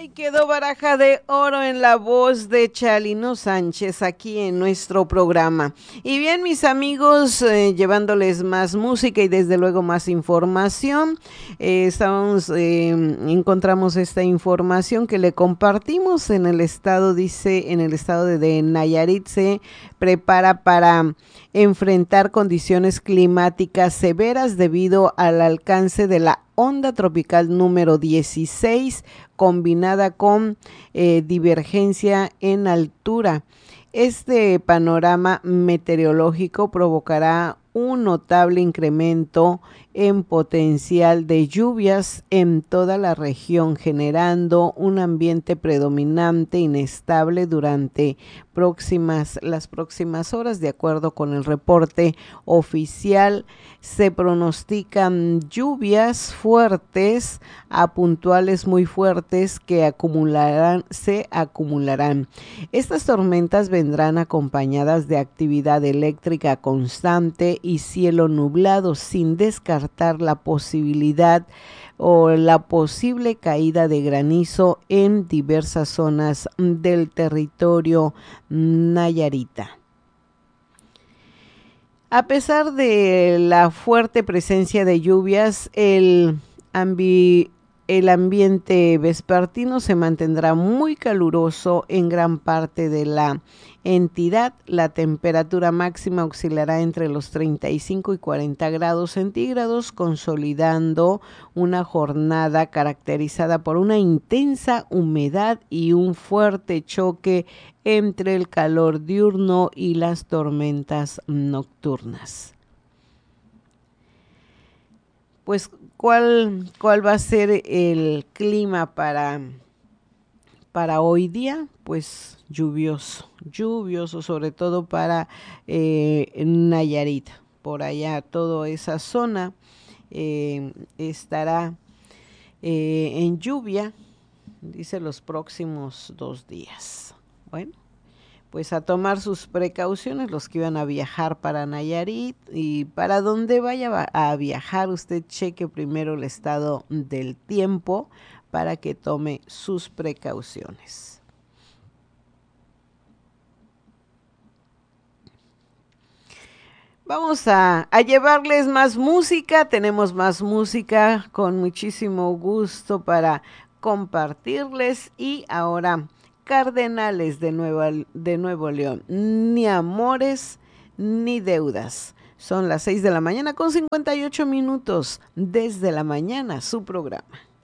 Ahí quedó Baraja de Oro en la voz de Chalino Sánchez aquí en nuestro programa. Y bien, mis amigos, llevándoles más música y desde luego más información, encontramos esta información que le compartimos en el estado, dice, en el estado de Nayarit se prepara para enfrentar condiciones climáticas severas debido al alcance de la onda tropical número 16 combinada con divergencia en altura. Este panorama meteorológico provocará un notable incremento en potencial de lluvias en toda la región, generando un ambiente predominante inestable durante las próximas horas. De acuerdo con el reporte oficial, se pronostican lluvias fuertes a puntuales muy fuertes que se acumularán. Estas tormentas vendrán acompañadas de actividad eléctrica constante y cielo nublado, sin descartar la posibilidad o la posible caída de granizo en diversas zonas del territorio nayarita. A pesar de la fuerte presencia de lluvias, el ambiente vespertino se mantendrá muy caluroso en gran parte de la entidad. La temperatura máxima oscilará entre los 35 y 40 grados centígrados, consolidando una jornada caracterizada por una intensa humedad y un fuerte choque entre el calor diurno y las tormentas nocturnas. Pues, ¿cuál va a ser el clima para hoy día? Pues lluvioso, sobre todo para Nayarit. Por allá, toda esa zona estará en lluvia, dice, los próximos 2 días. Bueno, pues a tomar sus precauciones los que iban a viajar para Nayarit, y para donde vaya a viajar, usted cheque primero el estado del tiempo para que tome sus precauciones. Vamos a llevarles más música, tenemos más música con muchísimo gusto para compartirles. Y ahora, Cardenales de Nuevo León, Ni amores ni deudas. Son las 6 de la mañana con 58 minutos. Desde la mañana, su programa.